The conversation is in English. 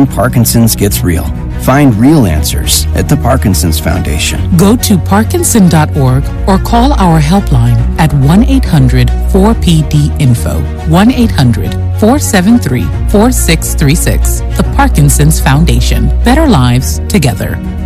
when Parkinson's gets real. Find real answers at the Parkinson's Foundation. Go to parkinson.org or call our helpline at 1-800-4PD-INFO. 1-800-473-4636. The Parkinson's Foundation. Better lives together.